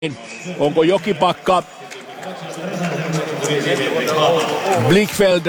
Onko Jokipakka Blichfeld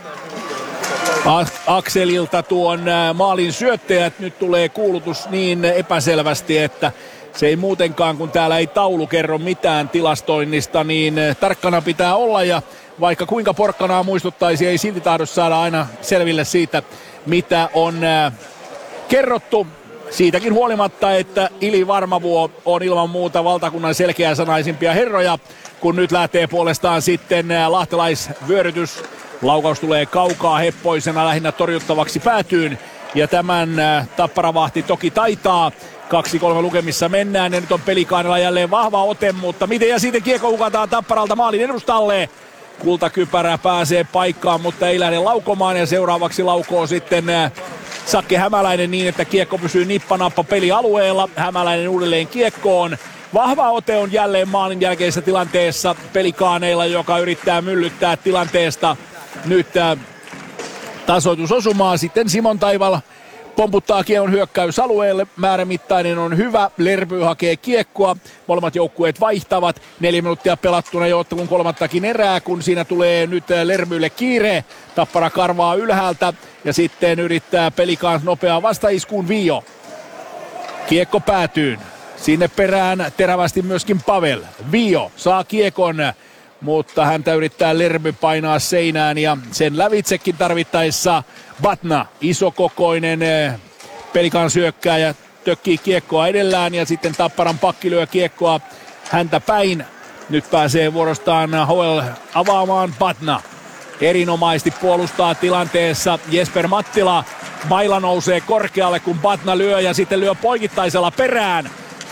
akselilta tuon maalin syöttäjät? Nyt tulee kuulutus niin epäselvästi, että se ei muutenkaan, kun täällä ei taulu kerro mitään tilastoinnista, niin tarkkana pitää olla, ja vaikka kuinka porkkanaa muistuttaisi, ei silti tahdo saada aina selville siitä, mitä on kerrottu. Siitäkin huolimatta, että Ili Varmavuo on ilman muuta valtakunnan selkeäsanaisimpia herroja, kun nyt lähtee puolestaan sitten lahtelaisvyörytys. Laukaus tulee kaukaa heppoisena lähinnä torjuttavaksi päätyyn, ja tämän Tapparavahti toki taitaa. 2-3 lukemissa mennään, ja nyt on Pelikaanilla jälleen vahva ote, mutta miten, ja siitä kiekko hukataan Tapparalta maalin edustalle. Kultakypärä pääsee paikkaan, mutta ei lähde laukomaan, ja seuraavaksi laukoo sitten Sakke Hämäläinen niin, että kiekko pysyy nippanappa pelialueella. Hämäläinen uudelleen kiekkoon. Vahva ote on jälleen maalin jälkeisessä tilanteessa Pelikaaneilla, joka yrittää myllyttää tilanteesta nyt tasoitusosumaa. Sitten Simon Taival pomputtaa kiekon hyökkäysalueelle. Määrämittainen on hyvä. Lerby hakee kiekkoa. Molemmat joukkueet vaihtavat. 4 minuuttia pelattuna jo ottelun kolmattakin erää, kun siinä tulee nyt Lerbylle kiire. Tappara karvaa ylhäältä ja sitten yrittää Pelikaan nopeaa vastaiskuun Vio. Kiekko päätyyn. Sinne perään terävästi myöskin Pavel. Vio saa kiekon, mutta häntä yrittää Lerby painaa seinään, ja sen lävitsekin tarvittaessa Batna, isokokoinen Pelikan syökkääjä, tökkii kiekkoa edellään, ja sitten Tapparan pakki lyö kiekkoa häntä päin. Nyt pääsee vuorostaan Hoel avaamaan. Batna erinomaisesti puolustaa tilanteessa Jesper Mattila. Maila nousee korkealle, kun Batna lyö, ja sitten lyö poikittaisella perään.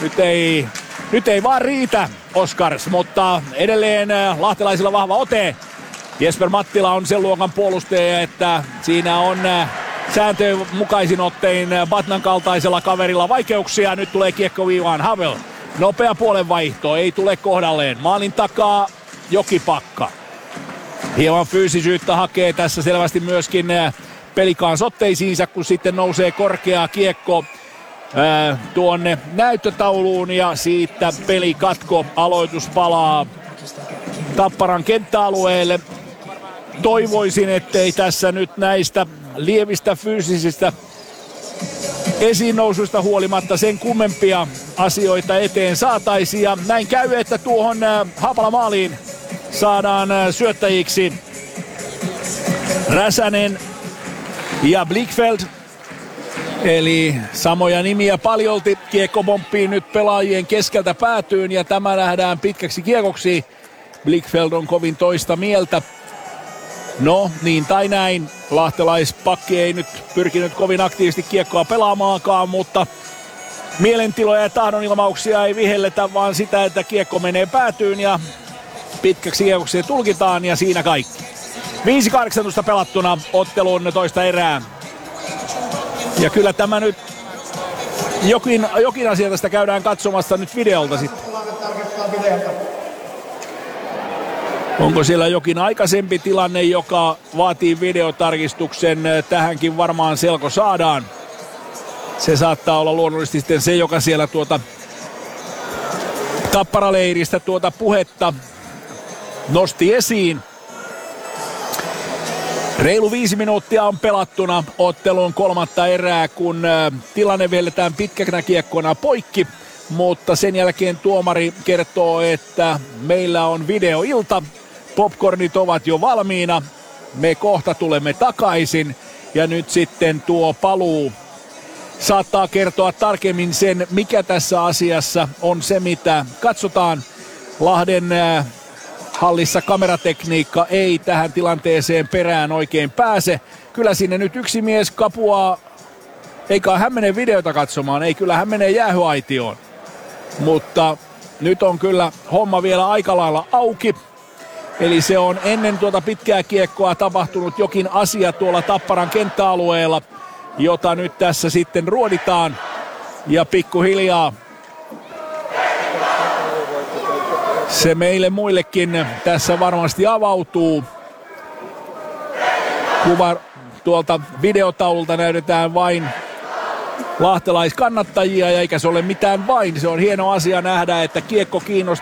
Nyt ei vaan riitä Oskars, mutta edelleen lahtelaisilla vahva ote. Jesper Mattila on sen luokan puolustaja, että siinä on sääntöjen mukaisin ottein Batnan kaltaisella kaverilla vaikeuksia. Nyt tulee kiekko viivaan. Havel. Nopea puolenvaihto, ei tule kohdalleen. Maalin takaa Jokipakka. Hieman fyysisyyttä hakee tässä selvästi myöskin Pelikaan sotteisiinsa, kun sitten nousee korkea kiekko tuonne näyttötauluun, ja siitä pelikatko. Aloitus palaa Tapparan kenttäalueelle. Toivoisin, ettei tässä nyt näistä lievistä fyysisistä esiinnousuista huolimatta sen kummempia asioita eteen saataisiin. Ja näin käy, että tuohon Haapala-maaliin saadaan syöttäjiksi Räsänen ja Blichfeld. Eli samoja nimiä paljolti. Kiekko pomppii nyt pelaajien keskeltä päätyyn, ja tämä nähdään pitkäksi kiekoksi. Blichfeld on kovin toista mieltä. No, niin tai näin. Lahtelaispakki ei nyt pyrkinyt kovin aktiivisesti kiekkoa pelaamaankaan, mutta mielentiloja ja tahdonilmauksia ei vihelletä, vaan sitä, että kiekko menee päätyyn ja pitkäksi kiekoksi tulkitaan, ja siinä kaikki. 5.18 pelattuna ottelun toista erää. Ja kyllä tämä nyt jokin asia tästä käydään katsomassa nyt videolta sitten. Onko siellä jokin aikaisempi tilanne, joka vaatii videotarkistuksen? Tähänkin varmaan selko saadaan. Se saattaa olla luonnollisesti sitten se, joka siellä Tapparaleiristä puhetta nosti esiin. Reilu 5 minuuttia on pelattuna ottelun kolmatta erää, kun tilanne velletään pitkänä kiekkona poikki. Mutta sen jälkeen tuomari kertoo, että meillä on videoilta. Popcornit ovat jo valmiina. Me kohta tulemme takaisin. Ja nyt sitten tuo paluu saattaa kertoa tarkemmin sen, mikä tässä asiassa on se, mitä katsotaan. Lahden hallissa kameratekniikka ei tähän tilanteeseen perään oikein pääse. Kyllä sinne nyt yksi mies kapuaa. Eikä hän mene videota katsomaan, ei, kyllä hän menee jäähyaitioon. Mutta nyt on kyllä homma vielä aika lailla auki. Eli se on ennen tuota pitkää kiekkoa tapahtunut jokin asia tuolla Tapparan kenttäalueella, jota nyt tässä sitten ruoditaan. Ja pikkuhiljaa se meille muillekin tässä varmasti avautuu. Kuva tuolta videotaululta näytetään vain lahtelaiskannattajia, ja eikä se ole mitään vain. Se on hieno asia nähdä, että kiekko kiinnostaa